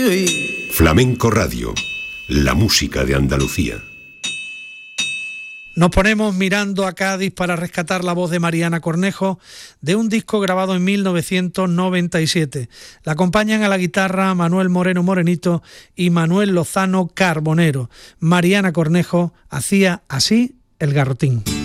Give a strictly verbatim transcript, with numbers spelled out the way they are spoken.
Flamenco Radio, la música de Andalucía. Nos ponemos mirando a Cádiz para rescatar la voz de Mariana Cornejo de un disco grabado en mil novecientos noventa y siete. La acompañan a la guitarra Manuel Moreno Morenito y Manuel Lozano Carbonero. Mariana Cornejo hacía así el garrotín.